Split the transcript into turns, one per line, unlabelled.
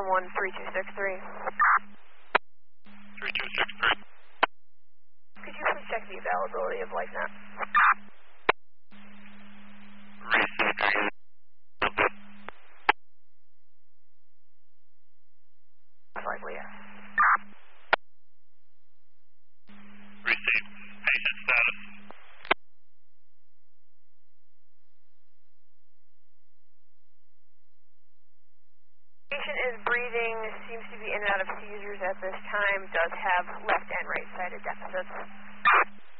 711-3263.
3263.
Could you please check the availability of LifeNet?
Receiving.
Most likely, yes.
Received. Patient status.
Patient is breathing, seems to be in and out of seizures at this time, does have left and right-sided deficits.